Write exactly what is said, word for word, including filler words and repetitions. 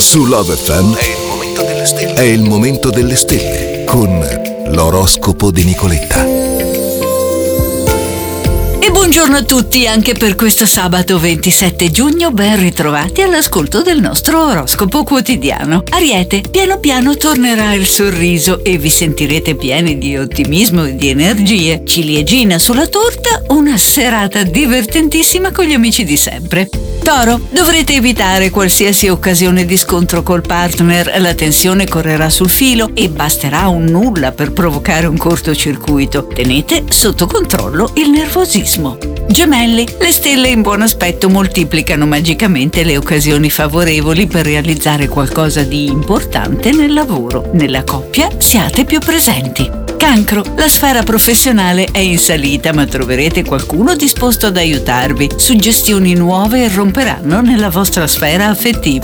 Su Love F M è il momento delle stelle. È il momento delle stelle con l'oroscopo di Nicoletta. E buongiorno a tutti anche per questo sabato ventisette giugno, ben ritrovati all'ascolto del nostro oroscopo quotidiano. Ariete, piano piano tornerà il sorriso e vi sentirete pieni di ottimismo e di energie. Ciliegina sulla torta, una serata divertentissima con gli amici di sempre. Toro, dovrete evitare qualsiasi occasione di scontro col partner, la tensione correrà sul filo e basterà un nulla per provocare un cortocircuito. Tenete sotto controllo il nervosismo. Gemelli, le stelle in buon aspetto moltiplicano magicamente le occasioni favorevoli per realizzare qualcosa di importante nel lavoro. Nella coppia siate più presenti. Cancro, la sfera professionale è in salita, ma troverete qualcuno disposto ad aiutarvi. Suggestioni nuove irromperanno nella vostra sfera affettiva.